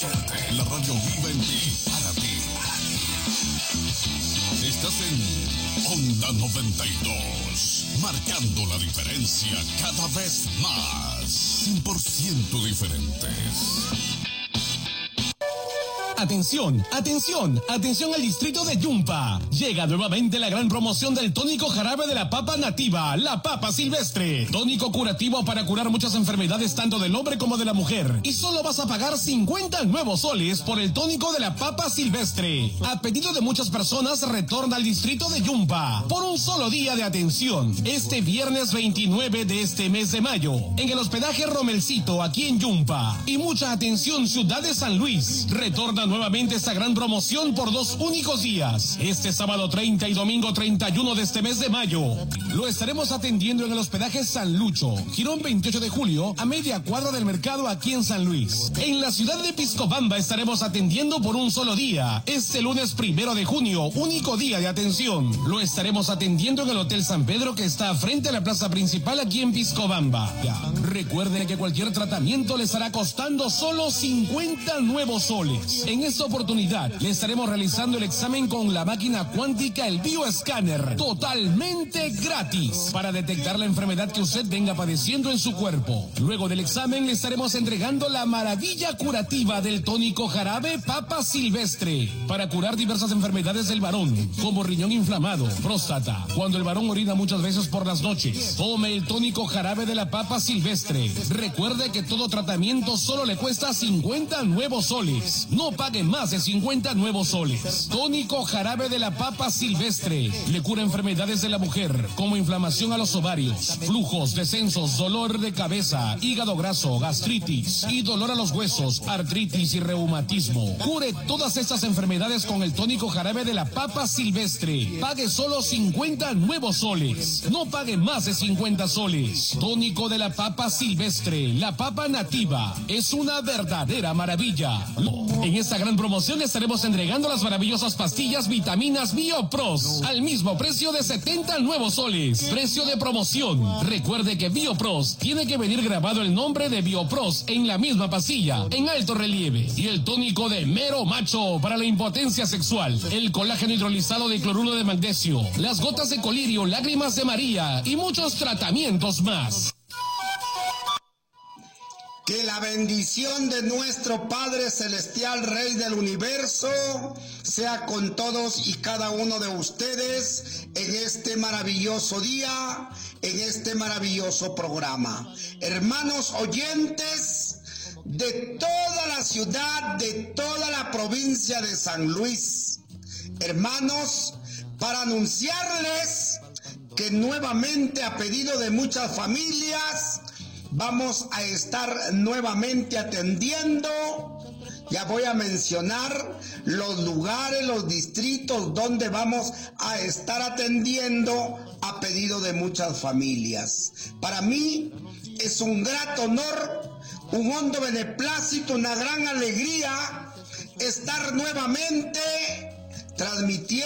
La radio vive en ti, para ti. Estás en Onda 92, marcando la diferencia cada vez más. 100% diferentes. Atención, atención, atención al distrito de Yumpa. Llega nuevamente la gran promoción del tónico jarabe de la papa nativa, la papa silvestre. Tónico curativo para curar muchas enfermedades tanto del hombre como de la mujer. Y solo vas a pagar 50 nuevos soles por el tónico de la papa silvestre. A pedido de muchas personas, retorna al distrito de Yumpa por un solo día de atención. Este viernes 29 de este mes de mayo, en el hospedaje Romelcito, aquí en Yumpa. Y mucha atención, ciudad de San Luis. Retorna nuevamente esta gran promoción por 2 únicos días. Este sábado 30 y domingo 31 de este mes de mayo. Lo estaremos atendiendo en el hospedaje San Lucho, Girón 28 de julio, a media cuadra del mercado aquí en San Luis. En la ciudad de Piscobamba estaremos atendiendo por un solo día. Este lunes 1 de junio, único día de atención. Lo estaremos atendiendo en el Hotel San Pedro, que está frente a la plaza principal aquí en Piscobamba. Recuerde que cualquier tratamiento le estará costando solo 50 nuevos soles. En esta oportunidad le estaremos realizando el examen con la máquina cuántica, el bioescáner, totalmente gratis, para detectar la enfermedad que usted venga padeciendo en su cuerpo. Luego del examen le estaremos entregando la maravilla curativa del tónico jarabe papa silvestre, para curar diversas enfermedades del varón, como riñón inflamado, próstata, cuando el varón orina muchas veces por las noches. Tome el tónico jarabe de la papa silvestre. Recuerde que todo tratamiento solo le cuesta 50 nuevos soles. No pague más de 50 nuevos soles. Tónico jarabe de la papa silvestre. Le cura enfermedades de la mujer, como inflamación a los ovarios, flujos, descensos, dolor de cabeza, hígado graso, gastritis y dolor a los huesos, artritis y reumatismo. Cure todas estas enfermedades con el tónico jarabe de la papa silvestre. Pague solo 50 nuevos soles. No pague más de 50 soles. Tónico de la papa silvestre, la papa nativa. Es una verdadera maravilla. En esta gran promoción estaremos entregando las maravillosas pastillas vitaminas BioPros al mismo precio de 70 nuevos soles. Precio de promoción. Recuerde que BioPros tiene que venir grabado el nombre de BioPros en la misma pastilla, en alto relieve. Y el tónico de mero macho para la impotencia sexual. El colágeno hidrolizado de cloruro de magnesio. Las gotas de colirio, lágrimas de María y muchos tratamientos más. Que la bendición de nuestro Padre Celestial, Rey del Universo, sea con todos y cada uno de ustedes en este maravilloso día, en este maravilloso programa. Hermanos oyentes de toda la ciudad, de toda la provincia de San Luis, hermanos, para anunciarles que nuevamente, a pedido de muchas familias, vamos a estar nuevamente atendiendo. Ya voy a mencionar los lugares, los distritos donde vamos a estar atendiendo a pedido de muchas familias. Para mí es un grato honor, un hondo beneplácito, una gran alegría estar nuevamente transmitiendo